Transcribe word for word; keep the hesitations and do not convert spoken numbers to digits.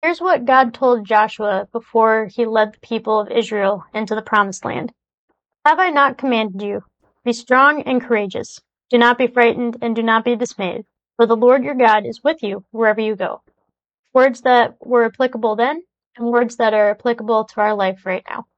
Here's what God told Joshua before he led the people of Israel into the Promised Land. Have I not commanded you? Be strong and courageous. Do not be frightened and do not be dismayed, for the Lord your God is with you wherever you go. Words that were applicable then and words that are applicable to our life right now.